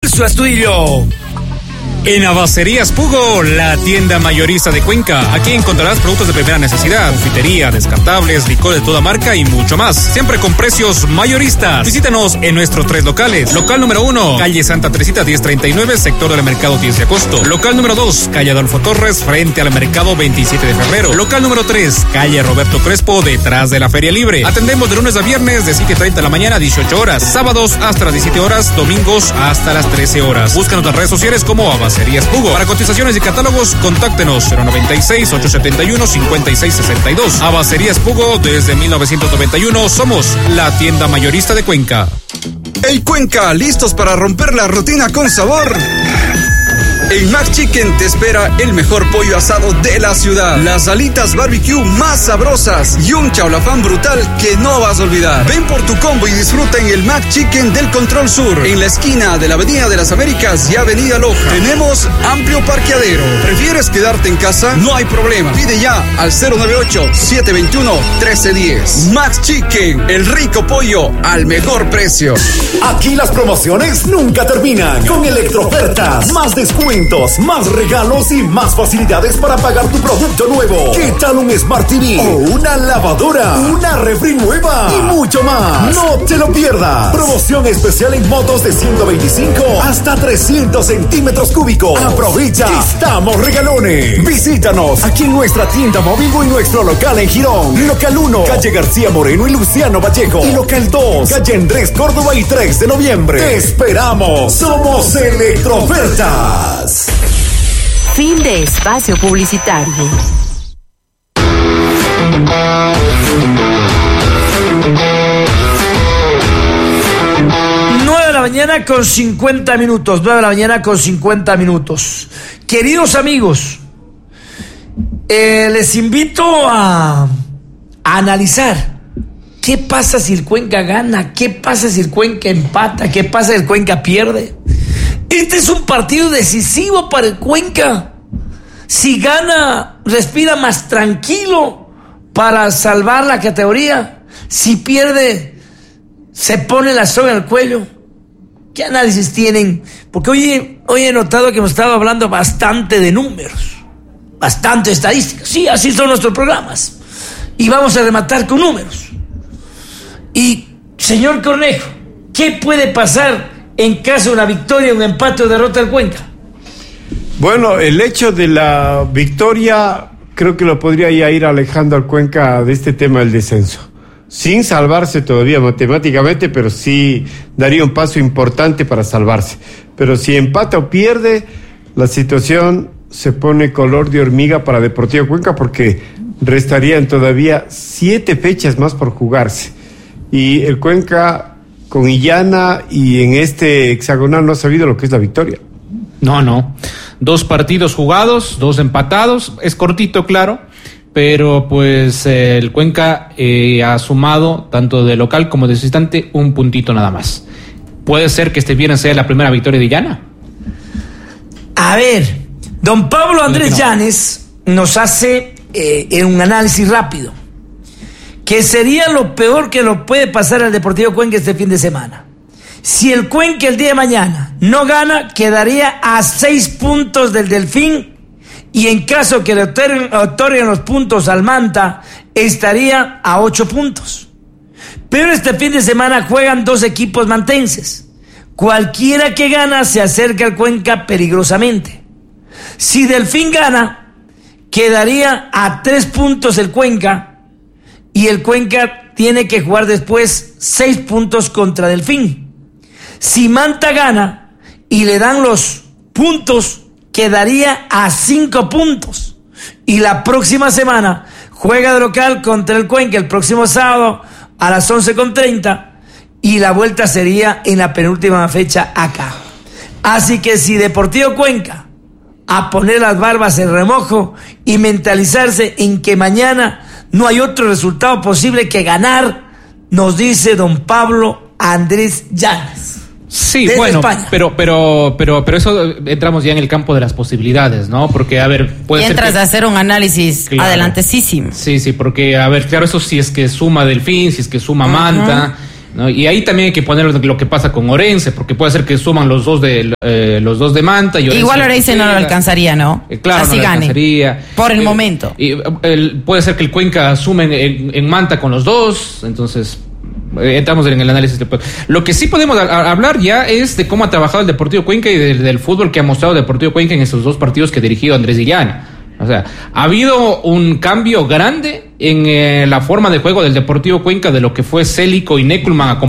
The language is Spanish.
Celso Astudillo. En Abacerías Pugo, la tienda mayorista de Cuenca. Aquí encontrarás productos de primera necesidad, confitería, descartables, licor de toda marca y mucho más. Siempre con precios mayoristas. Visítanos en nuestros 3 locales. Local número 1, calle Santa Teresita 1039, sector del mercado 10 de agosto. Local número 2, calle Adolfo Torres, frente al mercado 27 de febrero. Local número 3, calle Roberto Crespo, detrás de la Feria Libre. Atendemos de lunes a viernes de 7:30 de la mañana a 18 horas. Sábados hasta las 17 horas, domingos hasta las 13 horas. Búscanos en las redes sociales como Abacerías Pugo. Para cotizaciones y catálogos, contáctenos 096-871-5662. Abacerías Pugo, desde 1991 somos la tienda mayorista de Cuenca. ¡Hey Cuenca! ¿Listos para romper la rutina con sabor? En Mac Chicken te espera el mejor pollo asado de la ciudad, las alitas barbecue más sabrosas y un chaulafán brutal que no vas a olvidar. Ven por tu combo y disfruta en el Mac Chicken del Control Sur, en la esquina de la Avenida de las Américas y Avenida Loja. Tenemos amplio parqueadero. ¿Prefieres quedarte en casa? No hay problema. Pide ya al 098-721-1310. Mac Chicken, el rico pollo al mejor precio. Aquí las promociones nunca terminan. Con Electrofertas, más descuentos, más regalos y más facilidades para pagar tu producto nuevo. ¿Qué tal un Smart TV o una lavadora, una refri nueva y mucho más? No te lo pierdas. Promoción especial en motos de 125 hasta 300 centímetros cúbicos. Aprovecha, estamos regalones. Visítanos aquí en nuestra tienda móvil y nuestro local en Girón. Local 1, calle García Moreno y Luciano Vallejo. Y local 2, calle Andrés Córdoba y 3 de noviembre. Te esperamos. Somos Electrofertas. Fin de espacio publicitario. 9 de la mañana con 50 minutos. 9 de la mañana con 50 minutos. Queridos amigos, les invito a analizar qué pasa si el Cuenca gana, qué pasa si el Cuenca empata, qué pasa si el Cuenca pierde. Este es un partido decisivo para el Cuenca. Si gana, respira más tranquilo para salvar la categoría. Si pierde, se pone la soga al cuello. ¿Qué análisis tienen? Porque hoy he notado que hemos estado hablando bastante de números, bastante estadísticas. Sí, así son nuestros programas. Y vamos a rematar con números. Y, señor Cornejo, ¿qué puede pasar en caso de una victoria, un empate o derrota del Cuenca? Bueno, el hecho de la victoria creo que lo podría ya ir alejando al Cuenca de este tema del descenso, sin salvarse todavía matemáticamente, pero sí daría un paso importante para salvarse. Pero si empata o pierde, la situación se pone color de hormiga para Deportivo Cuenca, porque restarían todavía 7 fechas más por jugarse. Y el Cuenca, con Illana y en este hexagonal, no ha sabido lo que es la victoria. No. 2 partidos jugados, 2 empatados. Es cortito, claro, pero pues el Cuenca ha sumado, tanto de local como de visitante, 1 puntito nada más. ¿Puede ser que este viernes sea la primera victoria de Illana? A ver, don Pablo Andrés Llanes nos hace un análisis rápido. ¿Qué sería lo peor que lo puede pasar al Deportivo Cuenca este fin de semana? Si el Cuenca el día de mañana no gana, quedaría a 6 puntos del Delfín, y en caso que le otorguen los puntos al Manta, estaría a 8 puntos. Pero este fin de semana juegan 2 equipos mantenses. Cualquiera que gana se acerca al Cuenca peligrosamente. Si Delfín gana, quedaría a 3 puntos el Cuenca, y el Cuenca tiene que jugar después 6 puntos contra Delfín. Si Manta gana y le dan los puntos, quedaría a 5 puntos. Y la próxima semana juega de local contra el Cuenca el próximo sábado a las 11:30, y la vuelta sería en la penúltima fecha acá. Así que si Deportivo Cuenca, a poner las barbas en remojo y mentalizarse en que mañana no hay otro resultado posible que ganar, nos dice don Pablo Andrés Llanes. Sí, bueno, España. pero eso entramos ya en el campo de las posibilidades, ¿no? Porque, a ver, puede ser entras a hacer un análisis adelantísimo. Sí, porque, a ver, claro, eso sí es que suma Delfín, si es que suma Manta, ¿no? Y ahí también hay que poner lo que pasa con Orense, porque puede ser que suman los dos de Manta y Orense. Igual Orense no lo alcanzaría, ¿no? Claro, así no gane. Alcanzaría. Por el momento. Y puede ser que el Cuenca sume en Manta con los dos, entonces entramos en el análisis. Lo que sí podemos hablar ya es de cómo ha trabajado el Deportivo Cuenca y del fútbol que ha mostrado el Deportivo Cuenca en estos 2 partidos que ha dirigido Andrés Iriana. O sea, ha habido un cambio grande en la forma de juego del Deportivo Cuenca de lo que fue Célico y Neckelman